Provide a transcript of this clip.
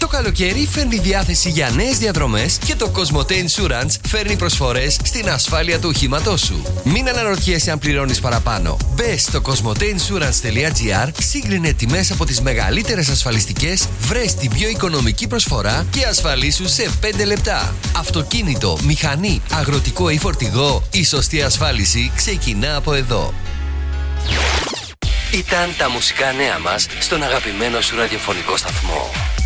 Το καλοκαίρι φέρνει διάθεση για νέες διαδρομές και το Cosmote Insurance φέρνει προσφορές στην ασφάλεια του οχήματός σου. Μην αναρωτιέσαι αν πληρώνεις παραπάνω. Μπες στο cosmoteinsurance.gr, σύγκρινε τιμές από τις μεγαλύτερες ασφαλιστικές, βρες την πιο οικονομική προσφορά και ασφαλίσου σε 5 λεπτά. Αυτοκίνητο, μηχανή, αγροτικό ή φορτηγό, η σωστή ασφάλιση ξεκινά από εδώ. Ήταν τα μουσικά νέα μας στον αγαπημένο σου ραδιοφωνικό σταθμό.